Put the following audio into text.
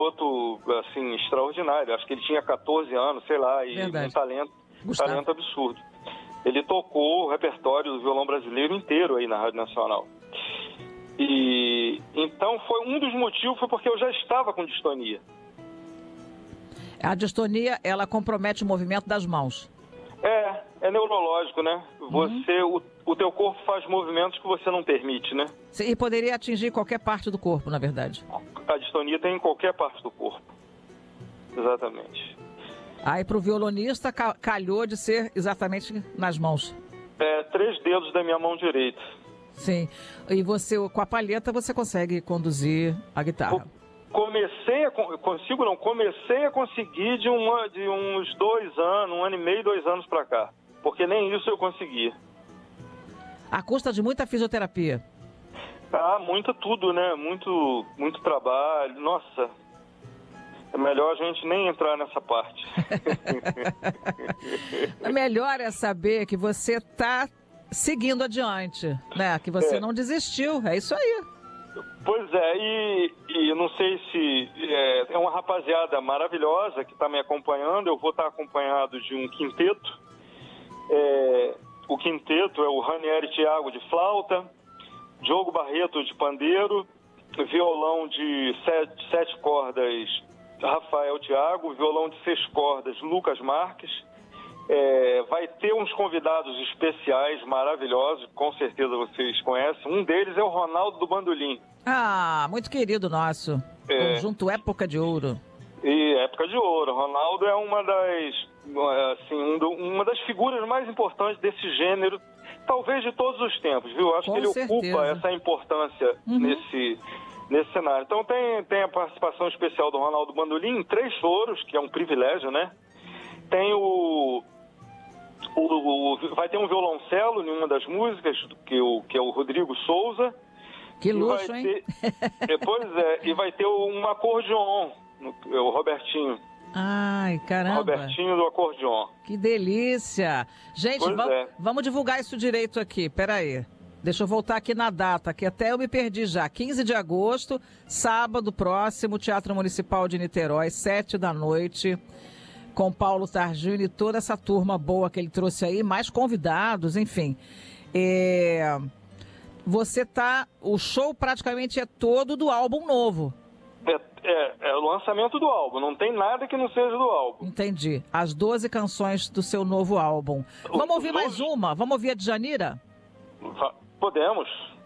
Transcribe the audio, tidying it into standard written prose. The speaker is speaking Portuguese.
garoto, assim, extraordinário. Acho que ele tinha 14 anos, sei lá, e Verdade. um talento absurdo. Ele tocou o repertório do violão brasileiro inteiro aí na Rádio Nacional. E então um dos motivos foi porque eu já estava com distonia. A distonia, ela compromete o movimento das mãos. É neurológico, né? O teu corpo faz movimentos que você não permite, né? Sim, e poderia atingir qualquer parte do corpo, na verdade. A distonia tem em qualquer parte do corpo. Exatamente. Aí pro violonista calhou de ser exatamente nas mãos. 3 dedos da minha mão direita. Sim. E você, com a palheta, você consegue conduzir a guitarra? Comecei a conseguir de uns 2 anos, 1 ano e meio, 2 anos pra cá. Porque nem isso eu conseguia. À custa de muita fisioterapia? Muito tudo, né? Muito trabalho. Nossa, é melhor a gente nem entrar nessa parte. O melhor é saber que você está seguindo adiante, né? Que você não desistiu, é isso aí. Pois é, e não sei se é uma rapaziada maravilhosa que está me acompanhando. Eu vou estar acompanhado de um quinteto. O quinteto é o Ranieri Thiago de flauta, Diogo Barreto de pandeiro, violão de 7 cordas Rafael Thiago, violão de 6 cordas Lucas Marques. Vai ter uns convidados especiais maravilhosos, com certeza vocês conhecem. Um deles é o Ronaldo do Bandolim. Muito querido nosso. Conjunto Época de Ouro. E Época de Ouro. Ronaldo é uma das figuras mais importantes desse gênero, talvez de todos os tempos, viu? Acho que ele ocupa essa importância nesse cenário. Então tem a participação especial do Ronaldo Bandolim em 3 foros, que é um privilégio, né? Tem vai ter um violoncelo em uma das músicas, que é o Rodrigo Souza. Que luxo, hein? E vai ter um acordeon, o Robertinho. Ai, caramba. Robertinho do acordeon. Que delícia. Gente, vamos divulgar isso direito aqui, peraí. Deixa eu voltar aqui na data, que até eu me perdi já. 15 de agosto, sábado próximo, Teatro Municipal de Niterói, 7h, com Paulo Targino e toda essa turma boa que ele trouxe aí, mais convidados, enfim. O show praticamente é todo do álbum novo. É o lançamento do álbum, não tem nada que não seja do álbum. Entendi. As 12 canções do seu novo álbum. Vamos ouvir mais uma? Vamos ouvir a Djanira? Podemos.